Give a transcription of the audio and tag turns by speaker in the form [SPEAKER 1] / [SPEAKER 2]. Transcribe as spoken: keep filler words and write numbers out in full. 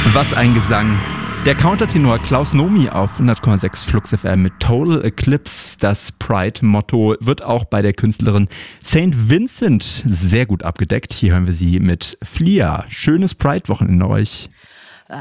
[SPEAKER 1] Was ein Gesang. Der Countertenor Klaus Nomi auf hundert Komma sechs Flux F M mit Total Eclipse. Das Pride-Motto wird auch bei der Künstlerin Saint Vincent sehr gut abgedeckt. Hier hören wir sie mit Flia. Schönes Pride-Wochenende euch.